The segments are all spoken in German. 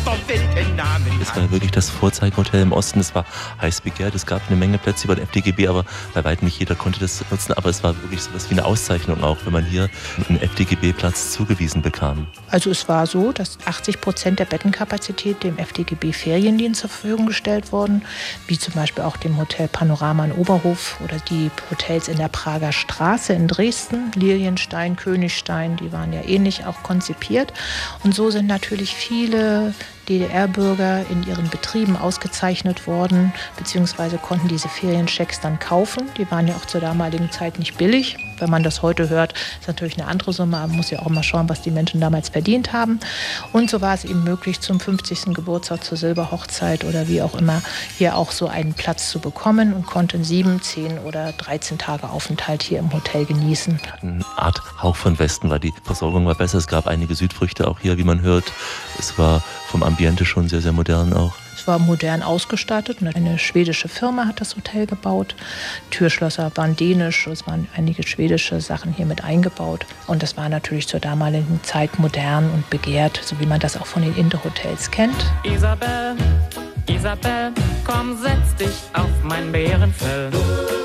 Es war wirklich das Vorzeigehotel im Osten. Es war heiß begehrt. Es gab eine Menge Plätze über den FDGB, aber bei weitem nicht jeder konnte das nutzen. Aber es war wirklich so etwas wie eine Auszeichnung auch, wenn man hier einen FDGB-Platz zugewiesen bekam. Also es war so, dass 80% der Bettenkapazität dem FDGB-Feriendienst zur Verfügung gestellt wurden, wie zum Beispiel auch dem Hotel Panorama in Oberhof oder die Hotels in der Prager Straße in Dresden, Lilienstein, Königstein, die waren ja ähnlich auch konzipiert. Und so sind natürlich viele DDR-Bürger in ihren Betrieben ausgezeichnet worden, beziehungsweise konnten diese Ferienchecks dann kaufen. Die waren ja auch zur damaligen Zeit nicht billig. Wenn man das heute hört, ist natürlich eine andere Summe, aber man muss ja auch mal schauen, was die Menschen damals verdient haben. Und so war es eben möglich, zum 50. Geburtstag, zur Silberhochzeit oder wie auch immer, hier auch so einen Platz zu bekommen und konnte 7, 10 oder 13 Tage Aufenthalt hier im Hotel genießen. Eine Art Hauch von Westen, weil die Versorgung war besser. Es gab einige Südfrüchte auch hier, wie man hört. Es war vom Ambiente schon sehr, sehr modern auch. Es war modern ausgestattet. Eine schwedische Firma hat das Hotel gebaut. Türschlösser waren dänisch, es waren einige schwedische Sachen hier mit eingebaut. Und das war natürlich zur damaligen Zeit modern und begehrt, so wie man das auch von den Interhotels kennt. Isabel, Isabel, komm, setz dich auf mein Bärenfell.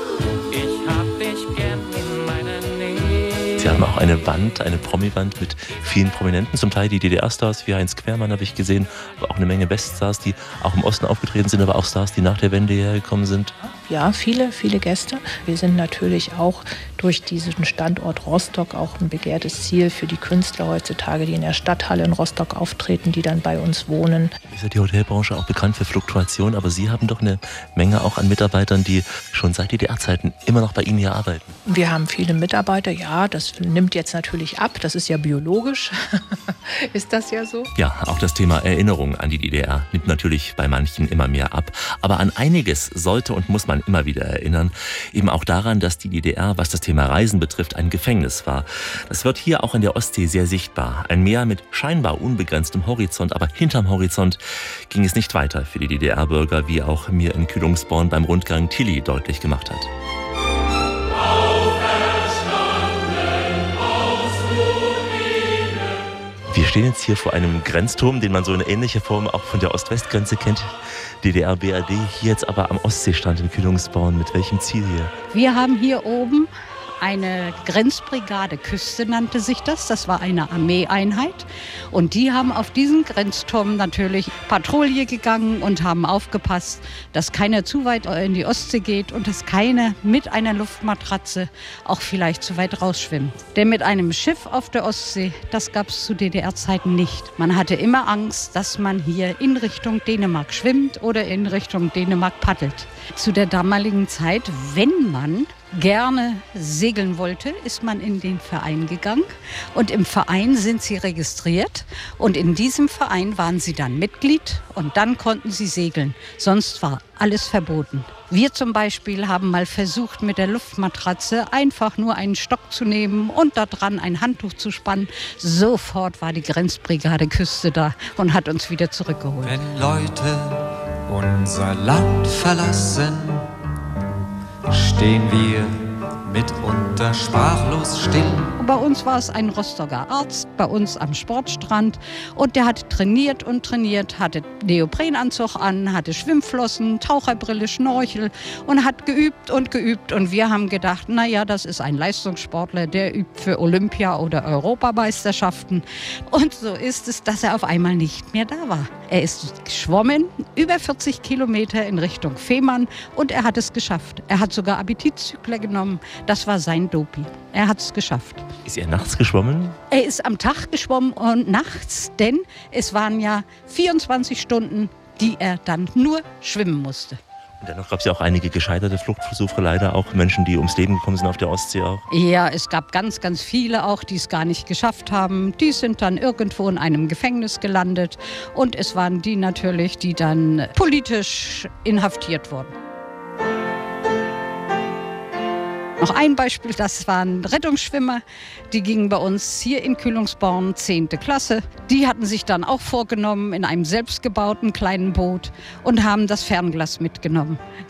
Ich hab dich gern in meiner Nähe. Sie haben auch eine Wand, eine Promi-Wand mit vielen Prominenten, zum Teil die DDR-Stars, wie Heinz Quermann habe ich gesehen, aber auch eine Menge Weststars, die auch im Osten aufgetreten sind, aber auch Stars, die nach der Wende hergekommen sind. Ja, viele Gäste. Wir sind natürlich auch durch diesen Standort Rostock auch ein begehrtes Ziel für die Künstler heutzutage, die in der Stadthalle in Rostock auftreten, die dann bei uns wohnen. Ist ja die Hotelbranche auch bekannt für Fluktuation, aber Sie haben doch eine Menge auch an Mitarbeitern, die schon seit DDR-Zeiten immer noch bei Ihnen hier arbeiten. Wir haben viele Mitarbeiter, ja, das nimmt jetzt natürlich ab, das ist ja biologisch, ist das ja so? Ja, auch das Thema Erinnerung an die DDR nimmt natürlich bei manchen immer mehr ab. Aber an einiges sollte und muss man immer wieder erinnern. Eben auch daran, dass die DDR, was das Thema Reisen betrifft, ein Gefängnis war. Das wird hier auch in der Ostsee sehr sichtbar. Ein Meer mit scheinbar unbegrenztem Horizont, aber hinterm Horizont ging es nicht weiter für die DDR-Bürger, wie auch mir in Kühlungsborn beim Rundgang Tilly deutlich gemacht hat. Wir stehen jetzt hier vor einem Grenzturm, den man so in ähnlicher Form auch von der Ost-West-Grenze kennt. DDR, BRD, hier jetzt aber am Ostseestrand in Kühlungsborn. Mit welchem Ziel hier? Wir haben hier oben eine Grenzbrigade Küste, nannte sich das. Das war eine Armeeeinheit. Und die haben auf diesen Grenzturm natürlich Patrouille gegangen und haben aufgepasst, dass keiner zu weit in die Ostsee geht und dass keiner mit einer Luftmatratze auch vielleicht zu weit rausschwimmt. Denn mit einem Schiff auf der Ostsee, das gab es zu DDR-Zeiten nicht. Man hatte immer Angst, dass man hier in Richtung Dänemark schwimmt oder in Richtung Dänemark paddelt. Zu der damaligen Zeit, wenn man gerne segeln wollte, ist man in den Verein gegangen und im Verein sind sie registriert und in diesem Verein waren sie dann Mitglied und dann konnten sie segeln. Sonst war alles verboten. Wir zum Beispiel haben mal versucht, mit der Luftmatratze einfach nur einen Stock zu nehmen und da dran ein Handtuch zu spannen. Sofort war die Grenzbrigade Küste da und hat uns wieder zurückgeholt. Wenn Leute unser Land verlassen, stehen wir mitunter sprachlos still. Bei uns war es ein Rostocker Arzt, bei uns am Sportstrand. Und der hat trainiert und trainiert, hatte Neoprenanzug an, hatte Schwimmflossen, Taucherbrille, Schnorchel und hat geübt und geübt. Und wir haben gedacht, naja, das ist ein Leistungssportler, der übt für Olympia- oder Europameisterschaften. Und so ist es, dass er auf einmal nicht mehr da war. Er ist geschwommen, über 40 Kilometer in Richtung Fehmarn und er hat es geschafft. Er hat sogar Appetitzügler genommen. Das war sein Doping. Er hat es geschafft. Ist er nachts geschwommen? Er ist am Tag geschwommen und nachts, denn es waren ja 24 Stunden, die er dann nur schwimmen musste. Und dennoch gab es ja auch einige gescheiterte Fluchtversuche, leider auch Menschen, die ums Leben gekommen sind auf der Ostsee auch. Ja, es gab ganz, ganz viele auch, die es gar nicht geschafft haben. Die sind dann irgendwo in einem Gefängnis gelandet und es waren die natürlich, die dann politisch inhaftiert wurden. Noch ein Beispiel, das waren Rettungsschwimmer, die gingen bei uns hier in Kühlungsborn 10. Klasse. Die hatten sich dann auch vorgenommen in einem selbstgebauten kleinen Boot und haben das Fernglas mitgenommen.